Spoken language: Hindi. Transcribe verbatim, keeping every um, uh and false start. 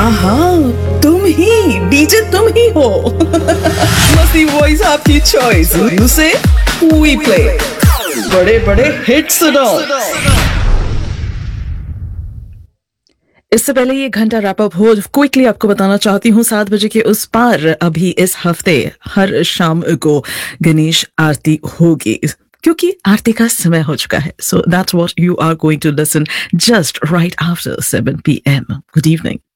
हाँ हाँ, तुम ही डीजे, तुम ही हो। मस्ती वॉइस आपकी चॉइस, यू से वी प्ले बड़े बड़े हिट सुनो। इससे पहले ये घंटा रैप अप हो, क्विकली आपको बताना चाहती हूँ सात बजे के उस पार अभी इस हफ्ते हर शाम को गणेश आरती होगी, क्योंकि आरती का समय हो चुका है. So that's what you are going to listen just right after seven P M. Good evening.